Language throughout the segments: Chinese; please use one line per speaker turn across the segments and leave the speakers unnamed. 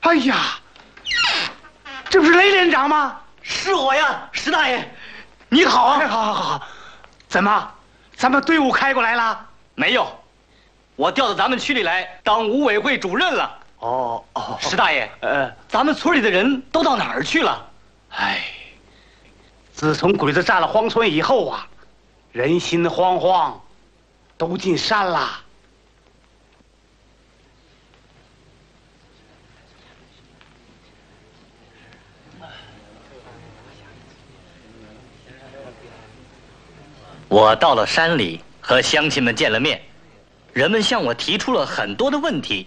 哎呀，这不是雷连长吗？
是我呀，石大爷，你好啊！
好，怎么，咱们队伍开过来了？
没有，我调到咱们区里来当五委会主任了。
哦，
石大爷，咱们村里的人都到哪儿去了？
哎，自从鬼子占了荒村以后啊，人心惶惶，都进山了。
我到了山里，和乡亲们见了面，人们向我提出了很多的问题。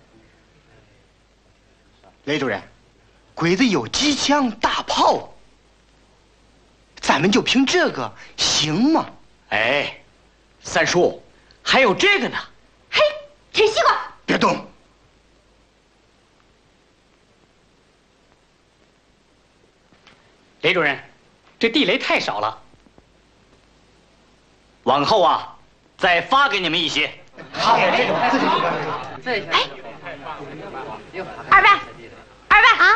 雷主任，鬼子有机枪、大炮，咱们就凭这个行吗？
哎，三叔，还有这个呢。
嘿，吃西瓜！
别动！
雷主任，这地雷太少了，
往后啊，再发给你们一些。
好，这种
哎，二万啊！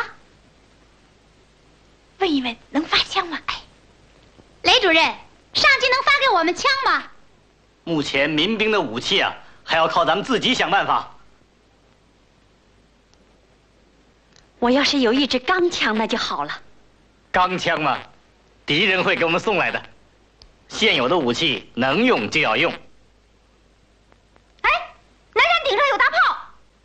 问一问，能发枪吗？哎，雷主任，上级能发给我们枪吗？
目前民兵的武器啊，还要靠咱们自己想办法。
我要是有一支钢枪，那就好了。
钢枪嘛，敌人会给我们送来的。现有的武器能用就要用。
哎，南山顶上有大炮。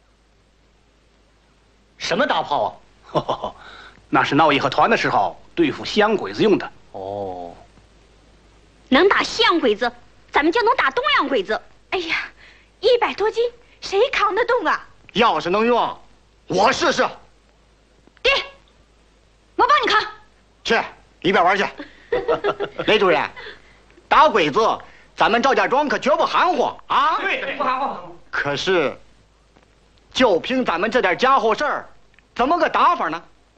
什么大炮啊？
那是闹义和团的时候对付西洋鬼子用的。
哦，
能打西洋鬼子，咱们就能打东洋鬼子。哎呀，100多斤，谁扛得动啊？
要是能用，我试试。
爹，我帮你扛。
去一边玩去。雷主任，打鬼子，咱们赵家庄可绝不含糊啊！
对，不含糊。
可是，就凭咱们这点家伙事儿，怎么个打法呢？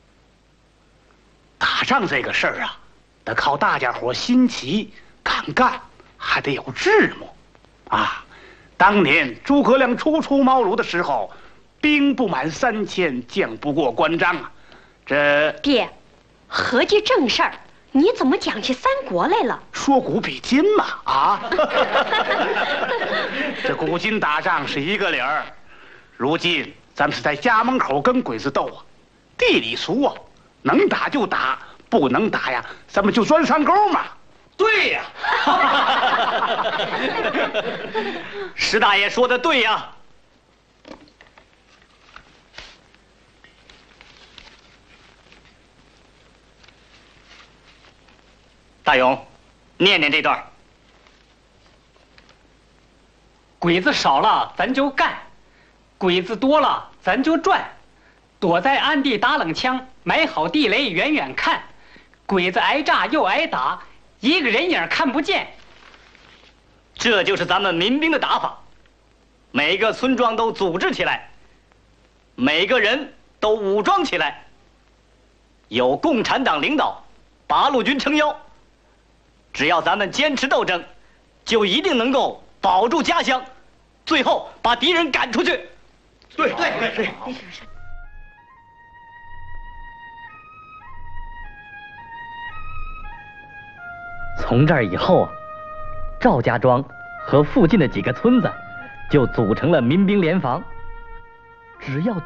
打仗这个事儿啊，得靠大家伙心齐敢干，还得有智谋啊！当年诸葛亮初出茅庐的时候，兵不满3000，将不过关张啊。这
爹，合计正事儿，你怎么讲起三国来了？
说古比今嘛啊！这古今打仗是一个理儿，如今咱们是在家门口跟鬼子斗啊，地里俗啊，能打就打，不能打呀，咱们就钻山沟嘛。
对呀，石大爷说的对呀。大勇，念念这段。
鬼子少了咱就干，鬼子多了咱就转，躲在暗地打冷枪，埋好地雷远远看，鬼子挨炸又挨打，一个人影看不见。
这就是咱们民兵的打法，每个村庄都组织起来，每个人都武装起来，有共产党领导，八路军撑腰。只要咱们坚持斗争，就一定能够保住家乡，最后把敌人赶出去。对。从这儿以后啊，赵家庄和附近的几个村子就组成了民兵联防，只要